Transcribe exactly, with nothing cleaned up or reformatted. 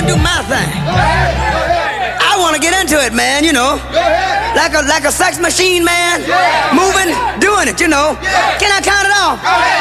do my thing. I want to get into it, man, you know. Like a like a sex machine, man. Moving, doing it, you know. Can I count it off?